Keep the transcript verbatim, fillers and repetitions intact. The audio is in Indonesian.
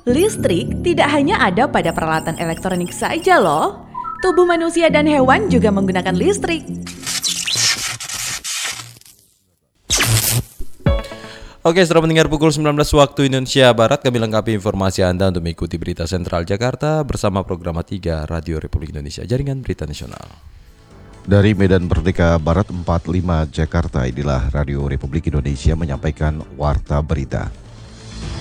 Listrik tidak hanya ada pada peralatan elektronik saja loh. Tubuh manusia dan hewan juga menggunakan listrik. Oke, setelah mendengar pukul sembilan belas waktu Indonesia Barat, kami lengkapi informasi Anda untuk mengikuti berita sentral Jakarta bersama program tiga Radio Republik Indonesia, Jaringan Berita Nasional. Dari Medan Merdeka Barat empat puluh lima Jakarta, inilah Radio Republik Indonesia menyampaikan Warta Berita.